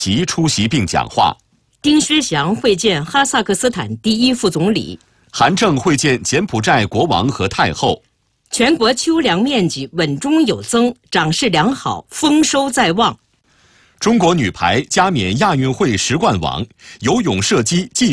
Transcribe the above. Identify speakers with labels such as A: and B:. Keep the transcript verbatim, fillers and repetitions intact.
A: 即出席并讲话。
B: 丁薛祥会见哈萨克斯坦第一副总理。
A: 韩正会见柬埔寨国王和太后。
B: 全国秋粮面积稳中有增，长势良好，丰收在望。
A: 中国女排加冕亚运会十冠王，游泳、射击继